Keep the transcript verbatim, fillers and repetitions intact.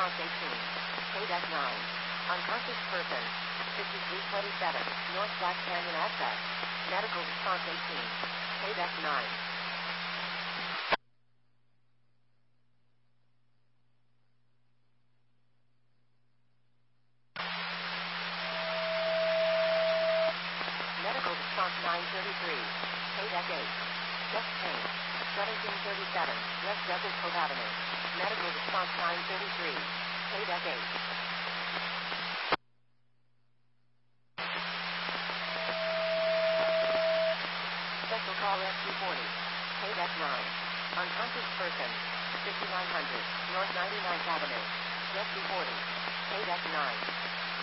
response eighteen. Payback nine. Unconscious person. fifty-three twenty-seven. North Black Canyon access. Medical response eighteen. Payback nine. Medical response nine thirty-three. Payback eight. Chest pain. seventeen thirty-seven. West Desert Cove Avenue. Medical response nine thirty-three. Payback eight. Special call S two forty. Payback nine. Unconscious person. fifty-nine hundred. North ninety-ninth Avenue. Rescue forty. Payback nine.